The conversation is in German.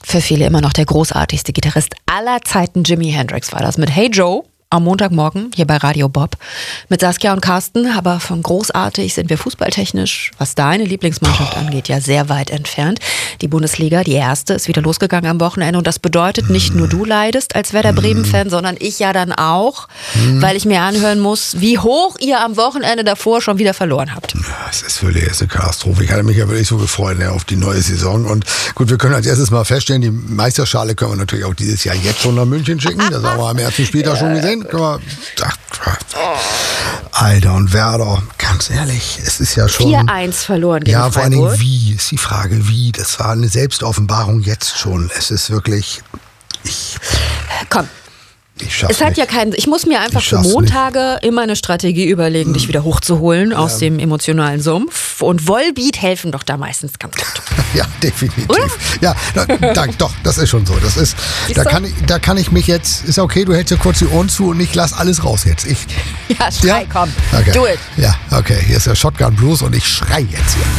für viele immer noch der großartigste Gitarrist aller Zeiten. Jimi Hendrix war das mit Hey Joe. Am Montagmorgen hier bei Radio Bob mit Saskia und Carsten, aber von großartig sind wir fußballtechnisch, was deine Lieblingsmannschaft angeht, ja sehr weit entfernt. Die Bundesliga, die erste, ist wieder losgegangen am Wochenende und das bedeutet, nicht nur du leidest als Werder Bremen-Fan, sondern ich ja dann auch, weil ich mir anhören muss, wie hoch ihr am Wochenende davor schon wieder verloren habt. Ja, es ist wirklich eine Katastrophe. Ich hatte mich ja wirklich so gefreut auf die neue Saison und gut, wir können als erstes mal feststellen, die Meisterschale können wir natürlich auch dieses Jahr jetzt schon nach München schicken, das haben wir am ersten Spieltag schon gesehen. Alter und Werder, ganz ehrlich, es ist ja schon 4-1 verloren gegen Ja, vor allen Freiburg. Dingen wie, ist die Frage wie. Das war eine Selbstoffenbarung jetzt schon. Es ist wirklich, Komm. ich schaff's Es hat nicht. ja keinen. Ich muss mir einfach Ich für schaff's Montage immer eine Strategie überlegen, dich wieder hochzuholen aus dem emotionalen Sumpf. Und Volbeat helfen doch da meistens ganz gut. Ja, definitiv. Oder? Ja, doch, das ist schon so. Das ist, da kann ich mich jetzt, ist okay, du hältst ja kurz die Ohren zu und ich lass alles raus jetzt. Ja, schrei, komm. Okay. Do it. Ja, okay, hier ist der Shotgun Blues und ich schrei jetzt hier.